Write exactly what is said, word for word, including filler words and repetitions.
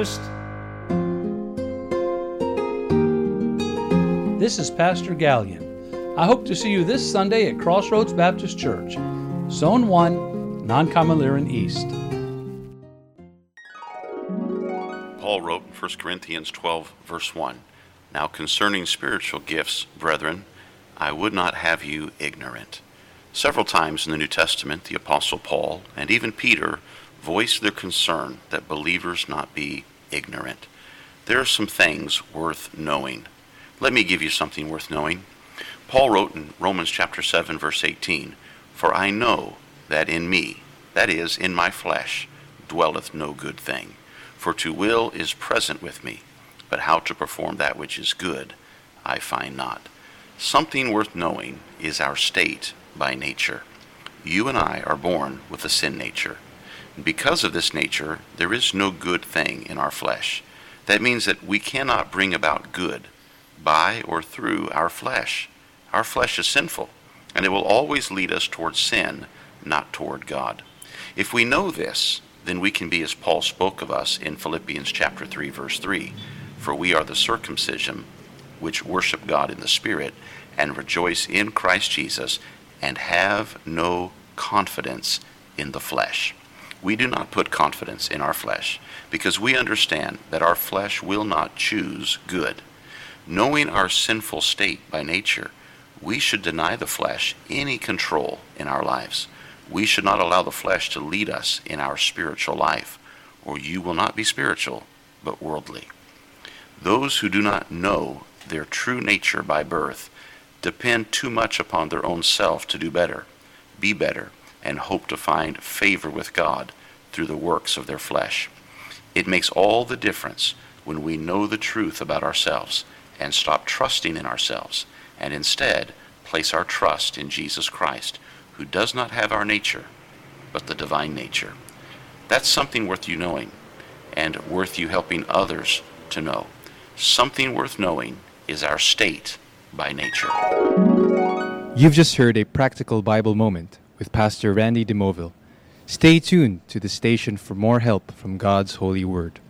Baptist. This is Pastor Gallion. I hope to see you this Sunday at Crossroads Baptist Church, Zone one, Non-Kamaliran East. Paul wrote in First Corinthians twelve, verse one, "Now concerning spiritual gifts, brethren, I would not have you ignorant." Several times in the New Testament, the Apostle Paul and even Peter voiced their concern that believers not be ignorant. There are some things worth knowing. Let me give you something worth knowing. Paul wrote in Romans chapter seven, verse eighteen, "For I know that in me, that is, in my flesh, dwelleth no good thing. For to will is present with me, but how to perform that which is good, I find not." Something worth knowing is our state by nature. You and I are born with a sin nature. Because of this nature, there is no good thing in our flesh. That means that we cannot bring about good by or through our flesh. Our flesh is sinful, and it will always lead us toward sin, not toward God. If we know this, then we can be as Paul spoke of us in Philippians chapter three, verse three, "For we are the circumcision which worship God in the Spirit, and rejoice in Christ Jesus, and have no confidence in the flesh." We do not put confidence in our flesh, because we understand that our flesh will not choose good. Knowing our sinful state by nature, we should deny the flesh any control in our lives. We should not allow the flesh to lead us in our spiritual life, or you will not be spiritual, but worldly. Those who do not know their true nature by birth depend too much upon their own self to do better, be better, and hope to find favor with God through the works of their flesh. It makes all the difference when we know the truth about ourselves and stop trusting in ourselves, and instead place our trust in Jesus Christ, who does not have our nature, but the divine nature. That's something worth you knowing, and worth you helping others to know. Something worth knowing is our state by nature. You've just heard a practical Bible moment with Pastor Randy DeMoville. Stay tuned to the station for more help from God's holy word.